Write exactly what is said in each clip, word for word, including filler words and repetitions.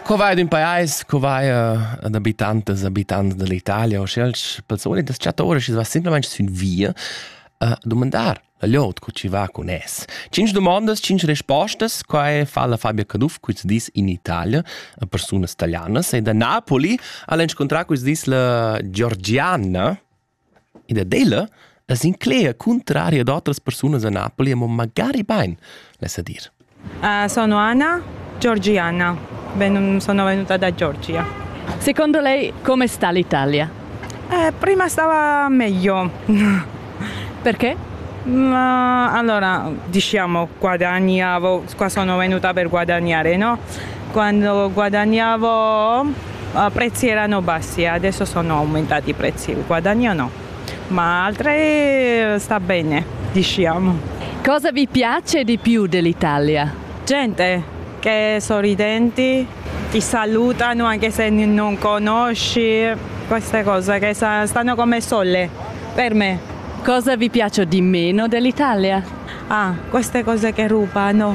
Qua vai ad un paese, qua vai uh, ad abitanti, abitanti dell'Italia, o scelse persone, das chat ora ci va semplicemente su via a domandare a lot che ci va con es. Cinque domande, cinque risposte, qua fa la Fabia Caduff, che si dice in Italia, a persone italiane, e da Napoli all'incontrare che si dice la Georgiana, e da Della si inclea contraria ad altre persone a Napoli, ma magari ben, lascia dire. Uh, sono Anna, georgiana, ben, sono venuta da Georgia. Secondo lei come sta l'Italia? Eh, prima stava meglio. Perché? Ma, allora, diciamo, guadagnavo, qua sono venuta per guadagnare, no? Quando guadagnavo, i prezzi erano bassi, adesso sono aumentati i prezzi, guadagno no, ma altre sta bene, diciamo. Cosa vi piace di più dell'Italia? Gente che sorridenti, ti salutano anche se non conosci, queste cose che stanno come sole per me. Cosa vi piace di meno dell'Italia? Ah, queste cose che rubano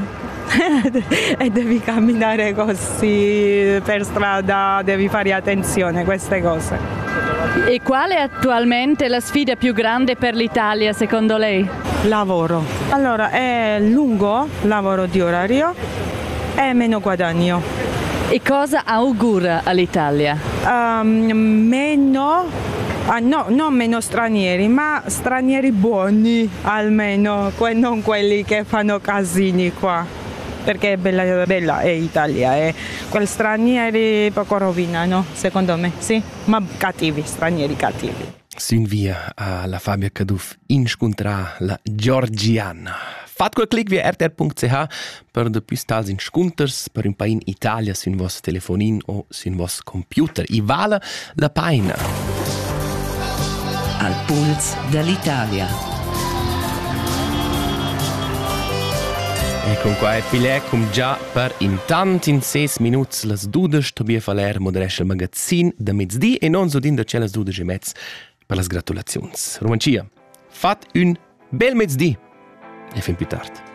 e devi camminare così per strada, devi fare attenzione a queste cose. E qual è attualmente la sfida più grande per l'Italia secondo lei? Lavoro. Allora è lungo lavoro di orario e meno guadagno. E cosa augura all'Italia? Um, meno, ah, no, non meno stranieri, ma stranieri buoni almeno, que- non quelli che fanno casini qua. Perché è bella, bella è Italia, e quei stranieri poco rovinano, secondo me, sì, ma cattivi, stranieri cattivi. Sin via alla Fabia Caduff incontra la Georgiana. Fat quel click via r t r punct c h per de più tals inscunters per un paio in Italia sin vos telefonin o sin vos computer. I vala la paina. Al puls dell'Italia. E con qua è filè come già per intant in sei minuti las dudes Tobia Faler moderesce il magazzin da mezz'dì e non so din da c'è las dudes e mezz per las gratulazioni. Romancia, fat un bel mezz'dì e fin più tardi.